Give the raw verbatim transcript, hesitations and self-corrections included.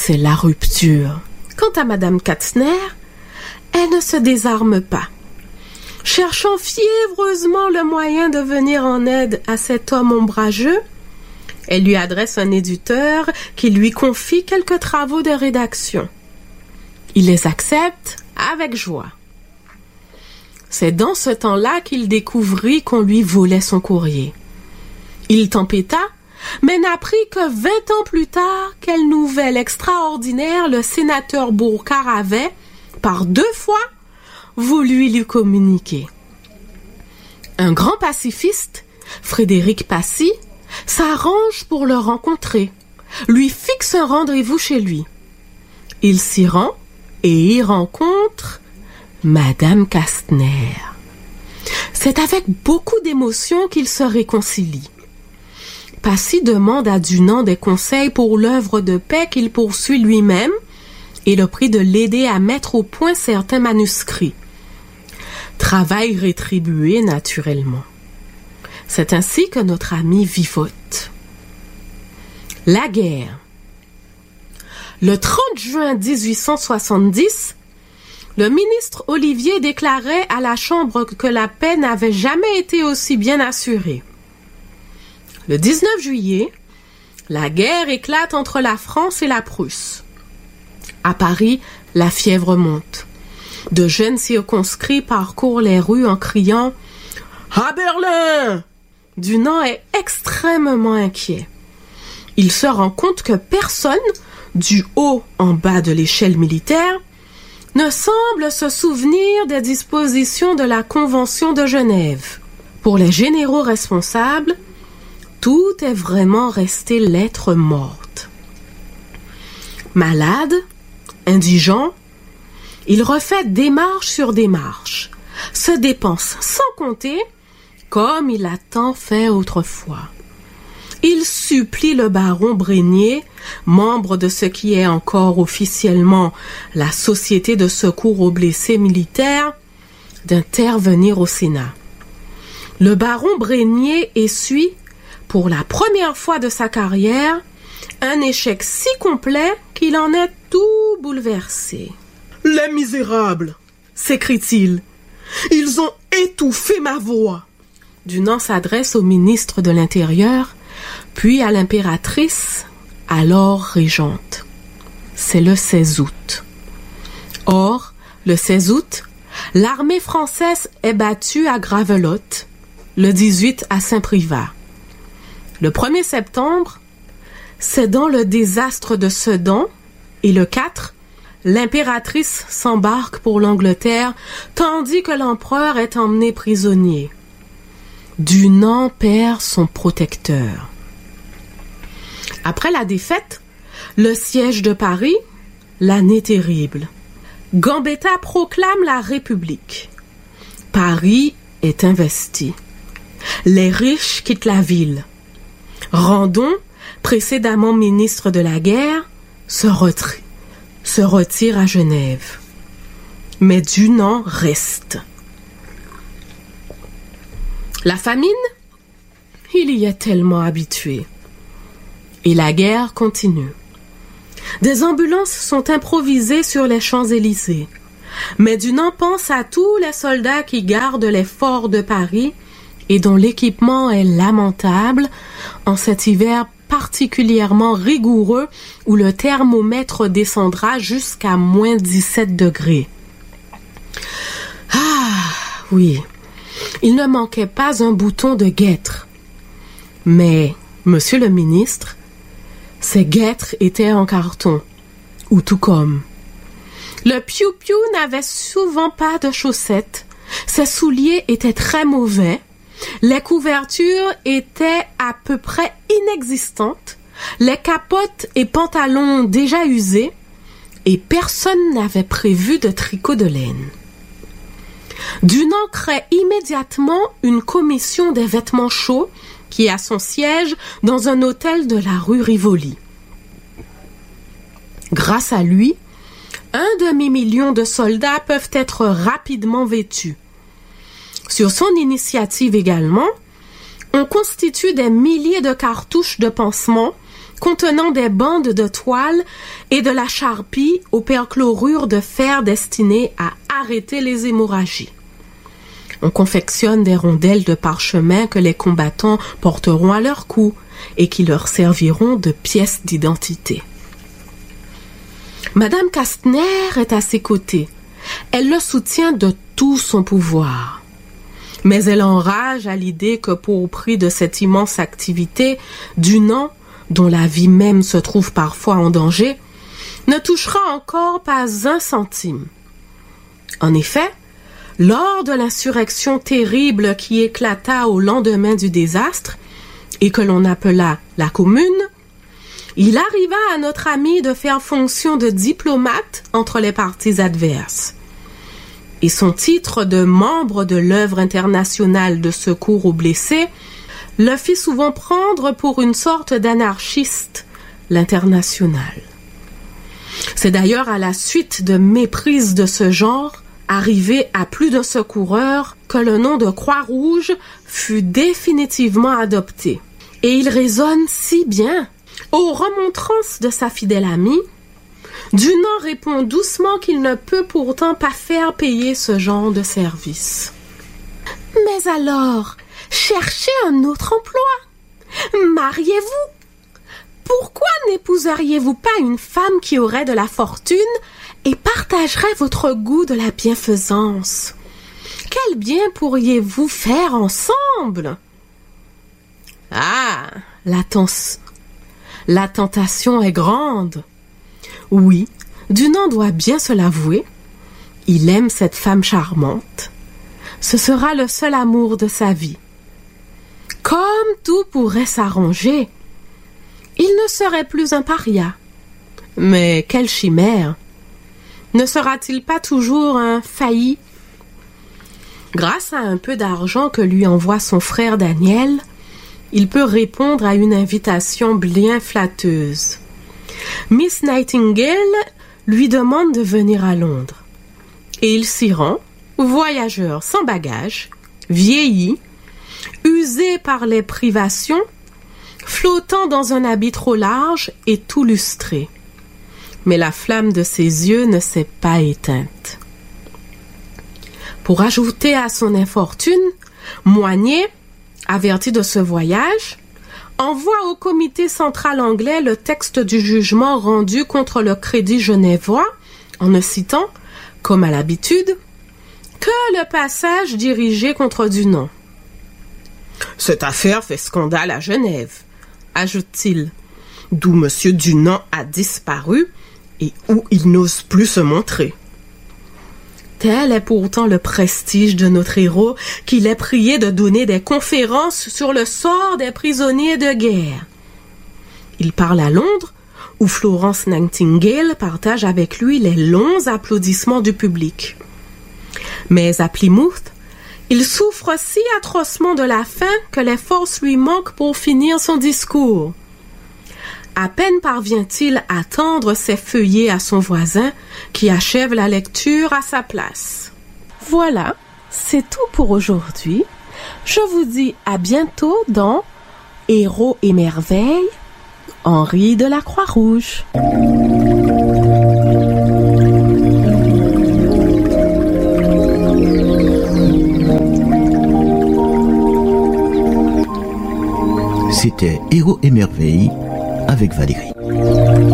c'est la rupture. Quant à Madame Katzner, elle ne se désarme pas. Cherchant fiévreusement le moyen de venir en aide à cet homme ombrageux, elle lui adresse un éditeur qui lui confie quelques travaux de rédaction. Il les accepte avec joie. C'est dans ce temps-là qu'il découvrit qu'on lui volait son courrier. Il tempêta, mais n'apprit que vingt ans plus tard quelle nouvelle extraordinaire le sénateur Bourcard avait, par deux fois, voulu lui communiquer. Un grand pacifiste, Frédéric Passy, s'arrange pour le rencontrer, lui fixe un rendez-vous chez lui. Il s'y rend et y rencontre Madame Kastner. C'est avec beaucoup d'émotion qu'ils se réconcilient. Passy demande à Dunant des conseils pour l'œuvre de paix qu'il poursuit lui-même et le prie de l'aider à mettre au point certains manuscrits. Travail rétribué naturellement. C'est ainsi que notre ami vivote. La guerre. Le trente juin dix-huit cent soixante-dix, le ministre Olivier déclarait à la Chambre que la paix n'avait jamais été aussi bien assurée. Le dix-neuf juillet, la guerre éclate entre la France et la Prusse. À Paris, la fièvre monte. De jeunes circonscrits parcourent les rues en criant « À Berlin !» Dunant est extrêmement inquiet. Il se rend compte que personne, du haut en bas de l'échelle militaire, ne semble se souvenir des dispositions de la Convention de Genève. Pour les généraux responsables, tout est vraiment resté lettre morte. Malade, indigent, il refait démarche sur démarche, se dépense sans compter, comme il a tant fait autrefois. Il supplie le baron Brégnier, membre de ce qui est encore officiellement la Société de secours aux blessés militaires, d'intervenir au Sénat. Le baron Brégnier essuie, pour la première fois de sa carrière, un échec si complet qu'il en est tout bouleversé. « Les misérables !» s'écrie-t-il. « Ils ont étouffé ma voix !» Dunant s'adresse au ministre de l'Intérieur, puis à l'impératrice, alors régente. C'est le seize août. Or, le seize août, l'armée française est battue à Gravelotte, le dix-huit à Saint-Privat. Le premier septembre, c'est dans le désastre de Sedan, et le quatre, l'impératrice s'embarque pour l'Angleterre, tandis que l'empereur est emmené prisonnier. Dunant perd son protecteur. Après la défaite, le siège de Paris, l'année terrible. Gambetta proclame la République. Paris est investi. Les riches quittent la ville. Randon, précédemment ministre de la guerre, se retire, se retire à Genève. Mais Dunant reste. La famine, il y est tellement habitué. Et la guerre continue. Des ambulances sont improvisées sur les Champs-Élysées. Mais Dunant pense à tous les soldats qui gardent les forts de Paris et dont l'équipement est lamentable en cet hiver particulièrement rigoureux où le thermomètre descendra jusqu'à moins dix-sept degrés. Ah, oui, il ne manquait pas un bouton de guêtre. Mais, monsieur le ministre, ces guêtres étaient en carton, ou tout comme. Le piou-piou n'avait souvent pas de chaussettes, ses souliers étaient très mauvais, les couvertures étaient à peu près inexistantes, les capotes et pantalons déjà usés, et personne n'avait prévu de tricot de laine. Dunant crée immédiatement une commission des vêtements chauds qui a son siège dans un hôtel de la rue Rivoli. Grâce à lui, un demi-million de soldats peuvent être rapidement vêtus. Sur son initiative également, on constitue des milliers de cartouches de pansements contenant des bandes de toile et de la charpie au perchlorure de fer destiné à arrêter les hémorragies. On confectionne des rondelles de parchemin que les combattants porteront à leur cou et qui leur serviront de pièces d'identité. Madame Kastner est à ses côtés. Elle le soutient de tout son pouvoir. Mais elle enrage à l'idée que pour prix de cette immense activité, Dunant, dont la vie même se trouve parfois en danger, ne touchera encore pas un centime. En effet, lors de l'insurrection terrible qui éclata au lendemain du désastre, et que l'on appela la Commune, il arriva à notre ami de faire fonction de diplomate entre les parties adverses. Et son titre de membre de l'œuvre internationale de secours aux blessés le fit souvent prendre pour une sorte d'anarchiste, l'international. C'est d'ailleurs à la suite de méprises de ce genre, arrivé à plus de secoureurs, que le nom de Croix-Rouge fut définitivement adopté. Et il résonne si bien. Aux remontrances de sa fidèle amie, Dunant répond doucement qu'il ne peut pourtant pas faire payer ce genre de service. Mais alors, cherchez un autre emploi. Mariez-vous. Pourquoi n'épouseriez-vous pas une femme qui aurait de la fortune et partagerait votre goût de la bienfaisance? Quel bien pourriez-vous faire ensemble? Ah, la, tens- la tentation est grande. Oui, Dunant doit bien se l'avouer. Il aime cette femme charmante. Ce sera le seul amour de sa vie. Comme tout pourrait s'arranger, il ne serait plus un paria. Mais quelle chimère! Ne sera-t-il pas toujours un failli? Grâce à un peu d'argent que lui envoie son frère Daniel, il peut répondre à une invitation bien flatteuse. Miss Nightingale lui demande de venir à Londres. Et il s'y rend, voyageur sans bagages, vieilli, usé par les privations, flottant dans un habit trop large et tout lustré. Mais la flamme de ses yeux ne s'est pas éteinte. Pour ajouter à son infortune, Moignet, averti de ce voyage, envoie au comité central anglais le texte du jugement rendu contre le Crédit genevois, en ne citant, comme à l'habitude, que le passage dirigé contre Dunant. « Cette affaire fait scandale à Genève, » ajoute-t-il, « d'où M. Dunant a disparu et où il n'ose plus se montrer. » Tel est pourtant le prestige de notre héros qu'il est prié de donner des conférences sur le sort des prisonniers de guerre. Il parle à Londres, où Florence Nightingale partage avec lui les longs applaudissements du public. Mais à Plymouth, il souffre si atrocement de la faim que les forces lui manquent pour finir son discours. À peine parvient-il à tendre ses feuillets à son voisin, qui achève la lecture à sa place. Voilà, c'est tout pour aujourd'hui. Je vous dis à bientôt dans Héros et merveilles, Henri de la Croix-Rouge. C'était Héros et merveilles avec Valérie.